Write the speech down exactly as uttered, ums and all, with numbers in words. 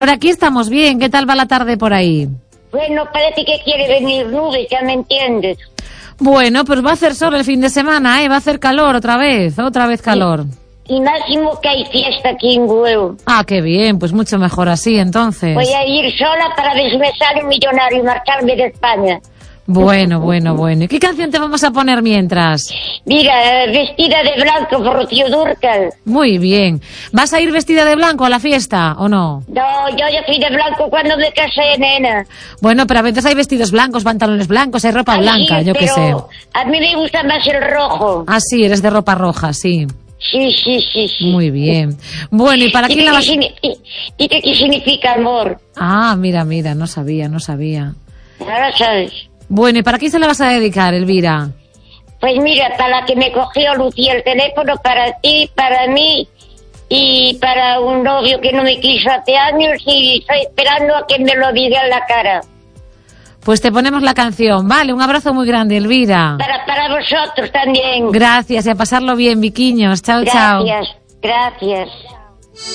Por aquí estamos bien. ¿Qué tal va la tarde por ahí? Bueno, parece que quiere venir nubes, ya me entiendes. Bueno, pues va a hacer sol el fin de semana, ¿eh? Va a hacer calor otra vez, otra vez calor. Y, y máximo que hay fiesta aquí en Bueu. Ah, qué bien, pues mucho mejor así, entonces. Voy a ir sola para ver si me sale un millonario y marcharme de España. Bueno, bueno, bueno. ¿Y qué canción te vamos a poner mientras? Mira, vestida de blanco por Rocío Dúrcal. Muy bien. ¿Vas a ir vestida de blanco a la fiesta o no? No, yo ya fui de blanco cuando me casé, nena. Bueno, pero a veces hay vestidos blancos, pantalones blancos, hay ropa Ay, blanca, sí, yo qué sé. A mí me gusta más el rojo. Ah, sí, eres de ropa roja, sí. Sí, sí, sí, sí. Muy bien. Bueno, ¿y para quién la vas? ¿Y qué significa amor? Ah, mira, mira, no sabía, no sabía. Ahora sabes. Bueno, ¿y para quién se la vas a dedicar, Elvira? Pues mira, para la que me cogió Lucía el teléfono, para ti, para mí y para un novio que no me quiso hace años y estoy esperando a que me lo diga en la cara. Pues te ponemos la canción, vale, un abrazo muy grande, Elvira. Para, para vosotros también. Gracias y a pasarlo bien, Viquiños. Chao, chao. Gracias, gracias.